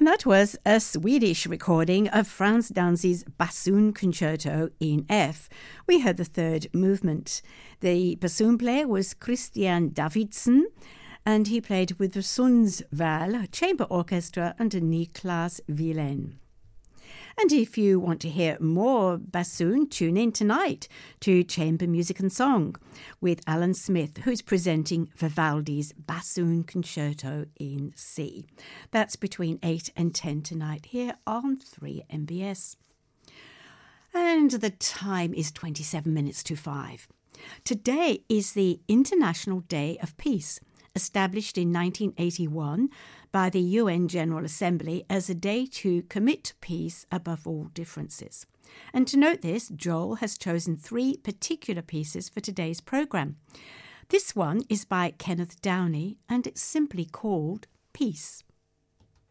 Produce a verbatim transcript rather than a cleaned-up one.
That was a Swedish recording of Frans Danzig's Bassoon Concerto in F. We heard the third movement. The bassoon player was Christian Davidsen, and he played with the Sundsvall Chamber Orchestra under Niklas Wilén. And if you want to hear more bassoon, tune in tonight to Chamber Music and Song with Alan Smith, who's presenting Vivaldi's Bassoon Concerto in C. That's between eight and ten tonight here on three M B S. And the time is twenty-seven minutes to five. Today is the International Day of Peace, established in nineteen eighty-one by the U N General Assembly as a day to commit peace above all differences. And to note this, Joel has chosen three particular pieces for today's programme. This one is by Kenneth Downey, and it's simply called Peace.